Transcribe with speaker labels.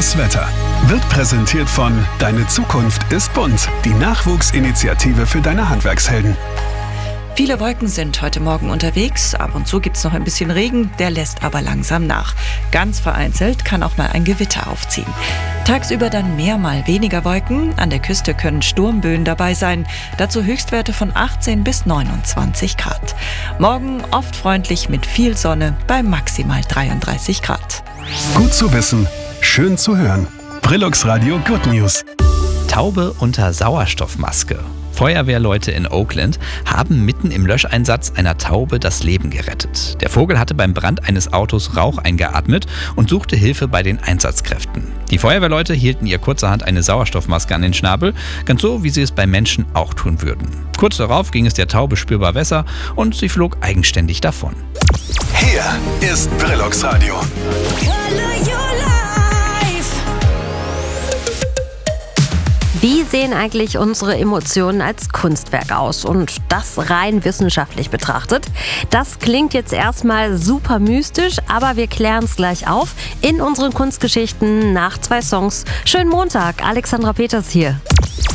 Speaker 1: Das Wetter wird präsentiert von Deine Zukunft ist bunt, die Nachwuchsinitiative für deine Handwerkshelden.
Speaker 2: Viele Wolken sind heute Morgen unterwegs. Ab und zu gibt es noch ein bisschen Regen, der lässt aber langsam nach. Ganz vereinzelt kann auch mal ein Gewitter aufziehen. Tagsüber dann mehr mal weniger Wolken. An der Küste können Sturmböen dabei sein. Dazu Höchstwerte von 18 bis 29 Grad. Morgen oft freundlich mit viel Sonne bei maximal 33 Grad.
Speaker 1: Gut zu wissen, schön zu hören. Brillux Radio Good News.
Speaker 3: Taube unter Sauerstoffmaske. Feuerwehrleute in Oakland haben mitten im Löscheinsatz einer Taube das Leben gerettet. Der Vogel hatte beim Brand eines Autos Rauch eingeatmet und suchte Hilfe bei den Einsatzkräften. Die Feuerwehrleute hielten ihr kurzerhand eine Sauerstoffmaske an den Schnabel, ganz so, wie sie es bei Menschen auch tun würden. Kurz darauf ging es der Taube spürbar besser und sie flog eigenständig davon.
Speaker 1: Hier ist Brillux Radio.
Speaker 4: Wie sehen eigentlich unsere Emotionen als Kunstwerk aus? Und das rein wissenschaftlich betrachtet. Das klingt jetzt erstmal super mystisch, aber wir klären es gleich auf in unseren Kunstgeschichten nach 2 Songs. Schönen Montag, Alexandra Peters hier.